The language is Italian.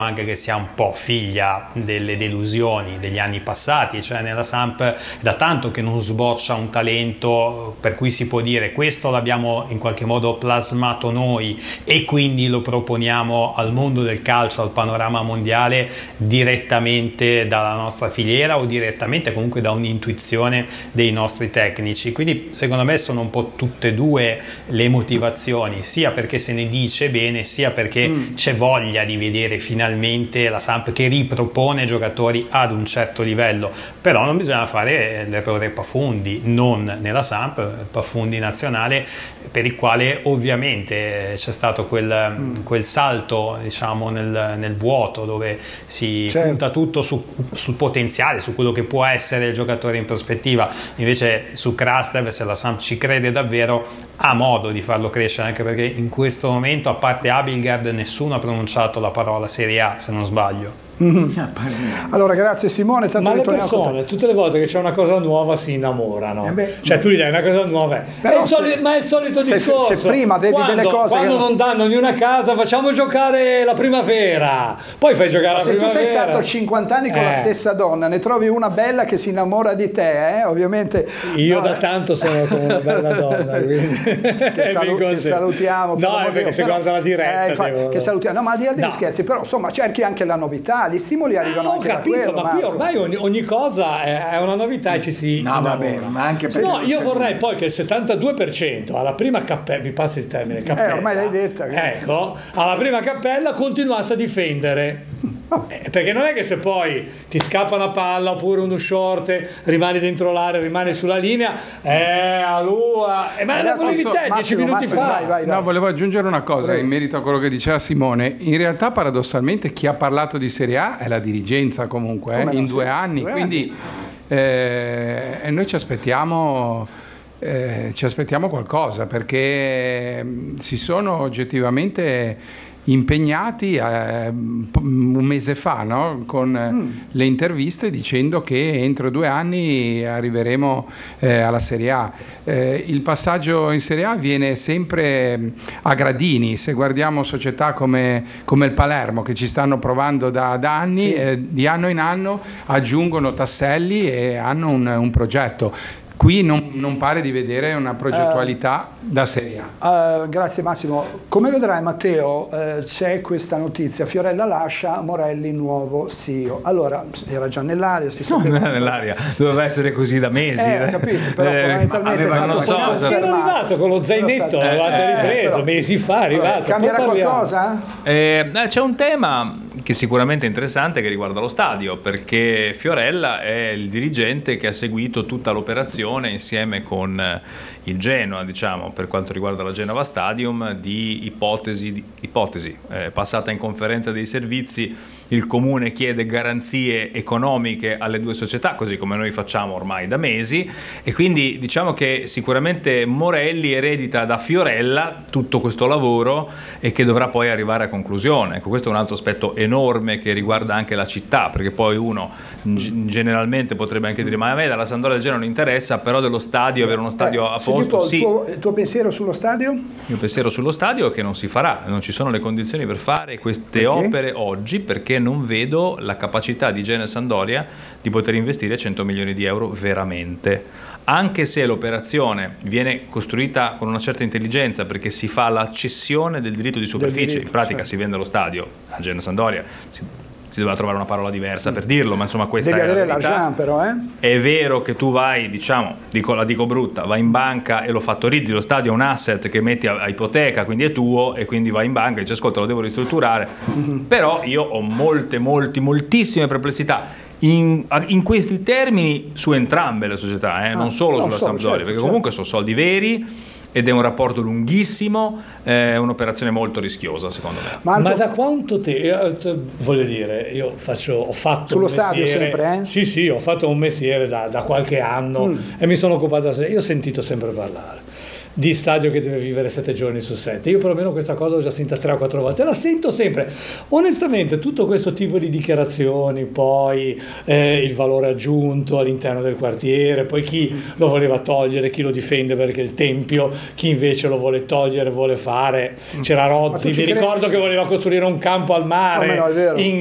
anche che sia un po' figlia delle delusioni degli anni passati, cioè nella Samp è da tanto che non sboccia un talento per cui si può dire questo l'abbiamo in qualche modo plasmato noi e quindi lo proponiamo al mondo del calcio, al panorama mondiale direttamente dalla nostra filiera o direttamente comunque da un'intuizione dei nostri tecnici. Quindi secondo me sono un po' tutte e due le motivazioni, sia perché se ne dice bene, sia perché c'è voglia di vedere finalmente la Samp che ripropone giocatori ad un certo livello. Però non bisogna fare l'errore Pafundi, non nella Samp, Pafundi nazionale, per il quale ovviamente c'è stato quel salto, diciamo, nel vuoto, dove si punta tutto sul potenziale, su quello che può essere il giocatore in prospettiva. Invece su Krastev, se la Samp ci crede davvero, ha modo di farlo crescere, anche perché in questo momento, a parte Abildgaard, nessuno ha pronunciato la parola Serie A, se non sbaglio. Allora, grazie Simone. Ma le persone tutte le volte che c'è una cosa nuova si innamorano, cioè tu gli dai una cosa nuova, però ma è il solito discorso. Se prima vedi delle cose quando non danno di una casa, facciamo giocare la primavera, poi fai giocare la primavera. Se tu sei stato 50 anni con la stessa donna, ne trovi una bella che si innamora di te, ovviamente io da tanto sono con una bella donna, quindi che salutiamo. No, è perché se guarda la diretta che salutiamo. No, ma al di là degli scherzi, però insomma cerchi anche la novità, gli stimoli arrivano anche capito, da quello, ma qui ormai ogni cosa è una novità e ci si innamora. Ma anche io vorrei poi che il 72% alla prima cappella, mi passi il termine cappella, ormai l'hai detta, ecco, alla prima cappella continuasse a difendere. Perché non è che se poi ti scappa una palla oppure uno short, rimani dentro l'area, rimani sulla linea, ma la volevi te 10 minuti fa. Vai. No, volevo aggiungere una cosa in merito a quello che diceva Simone. In realtà paradossalmente chi ha parlato di Serie A è la dirigenza comunque, in 2 anni, quindi noi ci aspettiamo qualcosa, perché si sono oggettivamente impegnati un mese fa, no? Con le interviste, dicendo che entro 2 anni arriveremo alla Serie A. Il passaggio in Serie A viene sempre a gradini. Se guardiamo società come il Palermo, che ci stanno provando da anni, di anno in anno aggiungono tasselli e hanno un progetto. Qui non pare di vedere una progettualità da Serie A. Grazie Massimo. Come vedrai Matteo, c'è questa notizia: Fiorella lascia, Morelli nuovo CEO. Allora, era già nell'aria, nell'aria, doveva essere così da mesi. Capito, però fondamentalmente era arrivato con lo zainetto, l'avete ripreso mesi fa, è arrivato. Cambierà qualcosa? C'è un tema che sicuramente è interessante, che riguarda lo stadio, perché Fiorella è il dirigente che ha seguito tutta l'operazione insieme con il Genoa, diciamo, per quanto riguarda la Genova Stadium, di ipotesi passata in conferenza dei servizi. Il comune chiede garanzie economiche alle 2 società, così come noi facciamo ormai da mesi, e quindi diciamo che sicuramente Morelli eredita da Fiorella tutto questo lavoro e che dovrà poi arrivare a conclusione. Ecco, questo è un altro aspetto enorme che riguarda anche la città, perché poi uno generalmente potrebbe anche dire: ma a me dalla Sampdoria del Genoa non interessa, però dello stadio, avere uno stadio a posto, sì. Il tuo pensiero sullo stadio? Il mio pensiero sullo stadio è che non si farà, non ci sono le condizioni per fare queste opere oggi, perché non vedo la capacità di Genoa e Sampdoria di poter investire 100 milioni di euro veramente, anche se l'operazione viene costruita con una certa intelligenza, perché si fa la cessione del diritto di superficie, in pratica si vende lo stadio a Genoa e Sampdoria. Si doveva trovare una parola diversa per dirlo, ma insomma questa devi è la avere verità. L'argent, però, È vero che tu vai, diciamo, la dico brutta, vai in banca e lo fattorizzi, lo stadio è un asset che metti a ipoteca, quindi è tuo, e quindi vai in banca e dici: ascolta, lo devo ristrutturare. Però io ho moltissime perplessità in questi termini su entrambe le società, non solo sulla Sampdoria, perché comunque sono soldi veri ed è un rapporto lunghissimo, è un'operazione molto rischiosa secondo me. Ma da quanto voglio dire, io ho fatto sullo stadio sempre, Sì, ho fatto un mestiere da qualche anno e mi sono occupato, io ho sentito sempre parlare di stadio che deve vivere 7 giorni su 7. Io perlomeno questa cosa l'ho già sentita 3 o 4 volte, la sento sempre. Onestamente tutto questo tipo di dichiarazioni, poi il valore aggiunto all'interno del quartiere, poi chi lo voleva togliere, chi lo difende perché il tempio, chi invece lo vuole togliere, vuole fare. C'era Rozzi, mi ricordo che voleva costruire un campo al mare no, è vero. in